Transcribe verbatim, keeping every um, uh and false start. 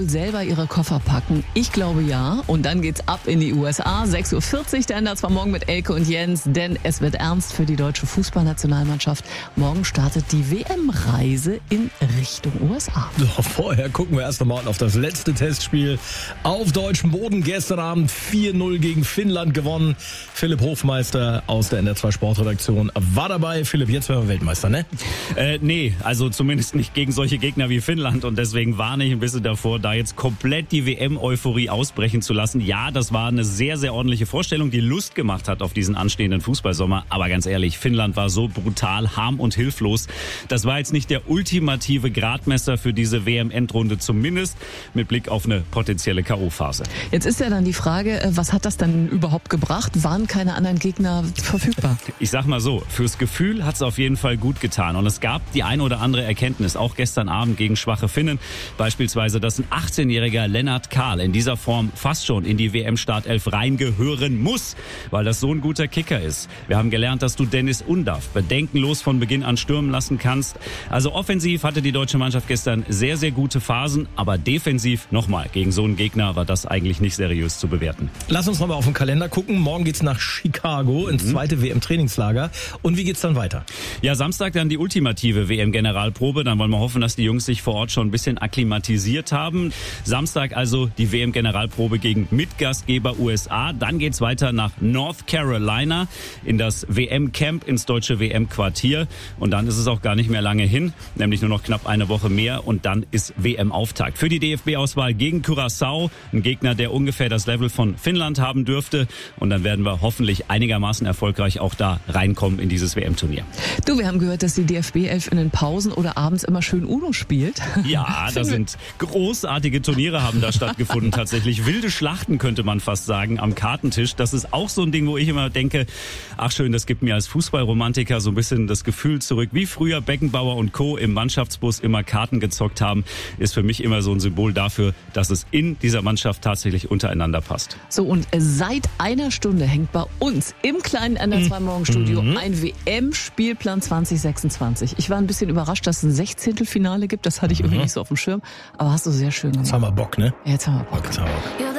wohl selber ihre Koffer packen? Ich glaube ja. Und dann geht's ab in die U S A. sechs Uhr vierzig, der Ender zwar morgen mit Elke und Jens, denn es wird ernst für die deutsche Fußballnationalmannschaft. Morgen startet die W M-Reise in Richtung U S A. So, vorher gucken wir erst einmal auf das letzte Testspiel auf deutschem Boden. Gestern Abend vier null gegen Finnland gewonnen. Philipp Hofmeister aus der N R zwei Sportredaktion war dabei. Philipp, jetzt werden wir Weltmeister, ne? Äh, nee, also zumindest nicht gegen solche Gegner wie Finnland. Und deswegen warne ich ein bisschen davor, da jetzt komplett die W M-Euphorie ausbrechen zu lassen. Ja, das war eine sehr, sehr ordentliche Vorstellung, die Lust gemacht hat auf diesen anstehenden Fußballsommer. Aber ganz ehrlich, Finnland war so brutal, harm und hilflos. Das war jetzt nicht der ultimative Gradmesser für diese W M-Endrunde, zumindest mit Blick auf eine potenzielle K O-Phase. Jetzt ist ja dann die Frage, was hat das dann überhaupt gebracht? Waren keine anderen Gegner verfügbar? Ich sag mal so, fürs Gefühl hat es auf jeden Fall gut getan. Und es gab die ein oder andere Erkenntnis, auch gestern Abend gegen schwache Finnen. Beispielsweise, dass ein achtzehnjähriger Lennart Kahl in dieser Form fast schon in die W M-Startelf reingehören muss, weil das so ein guter Kicker ist. Wir haben gelernt, dass du Dennis Undav bedenkenlos von Beginn an stürmen lassen kannst. Also offensiv hatte die deutsche Mannschaft gestern sehr, sehr gute Phasen, aber defensiv, nochmal, gegen so einen Gegner war das eigentlich nicht seriös zu bewerten. Lass uns noch mal auf den Kalender gucken. Morgen geht's nach Chicago ins zweite W M-Trainingslager. Und wie geht's dann weiter? Ja, Samstag dann die ultimative W M-Generalprobe. Dann wollen wir hoffen, dass die Jungs sich vor Ort schon ein bisschen akklimatisiert haben. Samstag also die W M-Generalprobe gegen Mitgastgeber U S A. Dann geht's weiter nach North Carolina in das W M-Camp, ins deutsche W M-Quartier. Und dann ist es auch gar nicht mehr lange hin, nämlich nur noch knapp eine Woche mehr. Und dann ist W M-Auftakt für die D F B-Auswahl gegen Curaçao. Ein Gegner, der ungefähr das Level von Finnland haben dürfte. Und dann werden wir hoffentlich einigermaßen erfolgreich auch da reinkommen in dieses W M-Turnier. Du, wir haben gehört, dass die D F B-Elf in den Pausen oder abends immer schön Uno spielt. Ja, da sind großartige Turniere haben da stattgefunden tatsächlich. Wilde Schlachten könnte man fast sagen am Kartentisch. Das ist auch so ein Ding, wo ich immer denke, ach schön, das gibt mir als Fußballromantiker so ein bisschen das Gefühl zurück, wie früher Beckenbauer und Co. im Mannschaftsbus immer Karten gezockt haben, ist für mich immer so ein Symbol dafür, dass es in dieser Mannschaft tatsächlich untereinander passt. So, und seit einer Stunde hängt bei uns im kleinen N R zwei Morgenstudio mhm. ein W M-Spielplan zwanzig sechsundzwanzig. Ich war ein bisschen überrascht, dass es ein Sechzehntelfinale gibt. Das hatte ich irgendwie nicht so auf dem Schirm. Aber hast du sehr schön gemacht. Jetzt haben wir Bock, ne? Jetzt haben wir Bock. Jetzt haben wir Bock.